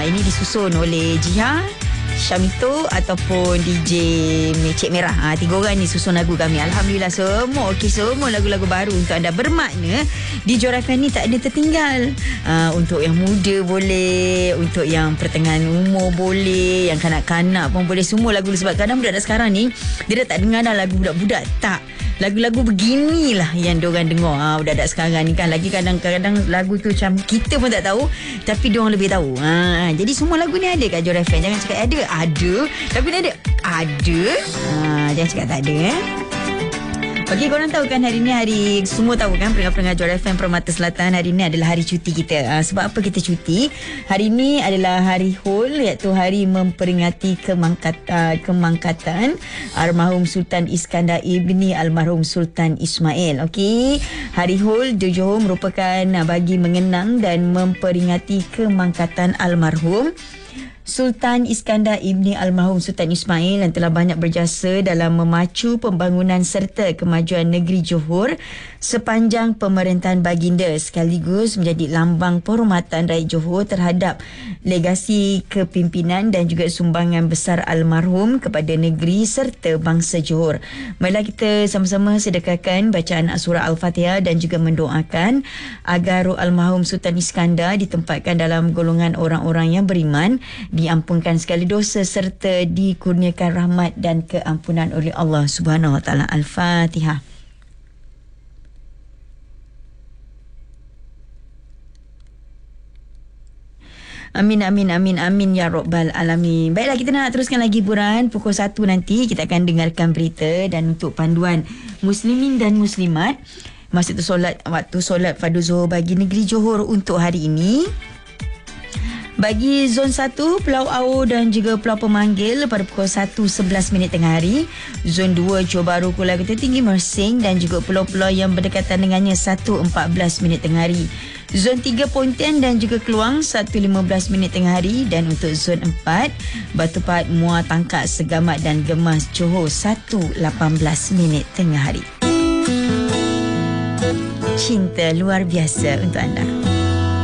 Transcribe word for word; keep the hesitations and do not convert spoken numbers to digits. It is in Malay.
ini disusun oleh Jiha, Syamito ataupun D J Cik Merah. Ha, tiga orang ni susun lagu kami. Alhamdulillah semua okey, semua lagu-lagu baru untuk anda. Bermakna di Johor F M ni tak ada tertinggal. Ha, untuk yang muda boleh, untuk yang pertengahan umur boleh, yang kanak-kanak pun boleh, semua lagu. Sebab kadang budak-budak sekarang ni dia dah tak dengar dah lagu budak-budak. Tak. Lagu-lagu beginilah yang diorang dengar. Ha, budak-budak sekarang ni kan. Lagi kadang-kadang lagu tu macam kita pun tak tahu, tapi diorang lebih tahu. Ha, jadi semua lagu ni ada kat Johor F M. Jangan cakap ada. Ada. Lagu ni ada. Ada. Ha, jangan cakap tak ada. Eh. Okey, korang tahu kan hari ni hari, semua tahu kan, pendengar-pendengar Johor F M Permata Selatan, hari ni adalah hari cuti kita. Ha, sebab apa kita cuti? Hari ni adalah hari Hul, iaitu hari memperingati kemangkat, uh, kemangkatan almarhum Sultan Iskandar ibni almarhum Sultan Ismail. Okey, hari Hul di Johor merupakan uh, bagi mengenang dan memperingati kemangkatan almarhum Sultan Iskandar ibni almarhum Sultan Ismail yang telah banyak berjasa dalam memacu pembangunan serta kemajuan negeri Johor sepanjang pemerintahan baginda, sekaligus menjadi lambang penghormatan rakyat Johor terhadap legasi kepimpinan dan juga sumbangan besar almarhum kepada negeri serta bangsa Johor. Marilah kita sama-sama sedekahkan bacaan surah Al-Fatihah dan juga mendoakan agar roh almarhum Sultan Iskandar ditempatkan dalam golongan orang-orang yang beriman, diampunkan segala dosa serta dikurniakan rahmat dan keampunan oleh Allah Subhanahu Wa Taala. Al-Fatihah. Amin, amin, amin, amin ya Rabbal Alamin. Baiklah, kita nak teruskan lagi hiburan. Pukul satu nanti kita akan dengarkan berita, dan untuk panduan muslimin dan muslimat masa tu solat, waktu solat fardu Zuhur bagi negeri Johor untuk hari ini. Bagi zon satu, Pulau Au dan juga Pulau Pemanggil pada pukul satu sebelas minit tengah hari. Zon dua, Johor Bahru, Kuala Batu Tinggi, Mersing dan juga pulau-pulau yang berdekatan dengannya satu empat belas minit tengah hari. Zon tiga, Pontian dan juga Keluang satu lima belas minit tengah hari. Dan untuk zon empat, Batu Pahat, Muar, Tangkak, Segamat dan Gemas, Johor satu lapan belas minit tengah hari. Cinta luar biasa untuk anda.